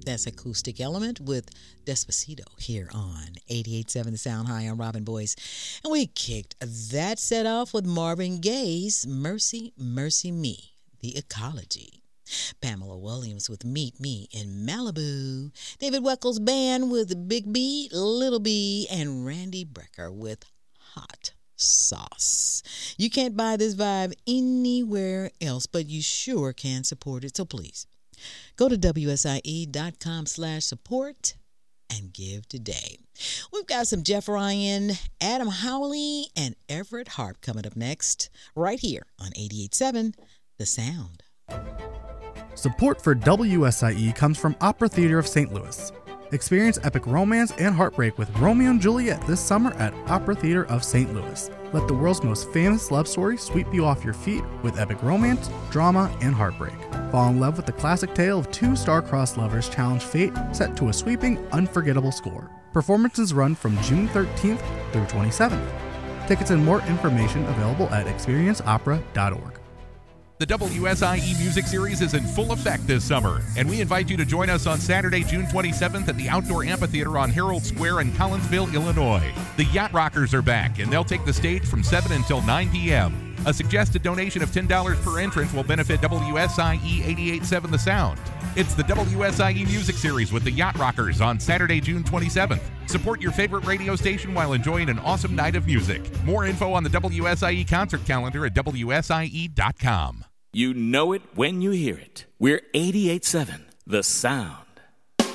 That's Acoustic Element with Despacito here on 88.7 The Sound. Hi, I'm Robin Boyce. And we kicked that set off with Marvin Gaye's Mercy, Mercy Me, The Ecology. Pamela Williams with Meet Me in Malibu. David Weckles Band with Big B, Little B, and Randy Brecker with Hot Sauce. You can't buy this vibe anywhere else, but you sure can support it, so please. Go to WSIE.com/support and give today. We've got some Jeff Ryan, Adam Howley, and Everett Harp coming up next, right here on 88.7 The Sound. Support for WSIE comes from Opera Theater of St. Louis. Experience epic romance and heartbreak with Romeo and Juliet this summer at Opera Theater of St. Louis. Let the world's most famous love story sweep you off your feet with epic romance, drama, and heartbreak. Fall in love with the classic tale of two star-crossed lovers challenge fate set to a sweeping, unforgettable score. Performances run from June 13th through 27th. Tickets and more information available at experienceopera.org. The WSIE Music Series is in full effect this summer, and we invite you to join us on Saturday, June 27th at the Outdoor Amphitheater on Herald Square in Collinsville, Illinois. The Yacht Rockers are back, and they'll take the stage from 7 until 9 p.m. A suggested donation of $10 per entrance will benefit WSIE 88.7 The Sound. It's the WSIE Music Series with the Yacht Rockers on Saturday, June 27th. Support your favorite radio station while enjoying an awesome night of music. More info on the WSIE concert calendar at WSIE.com. You know it when you hear it. We're 88.7 The Sound.